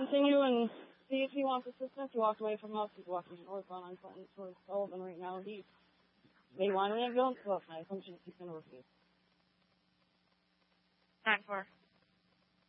continue and see if he wants assistance. He walked away from us. He's walking northbound on Clinton towards Sullivan right now. He may want an ambulance, but my assumption is he's going to refuse. 9-4.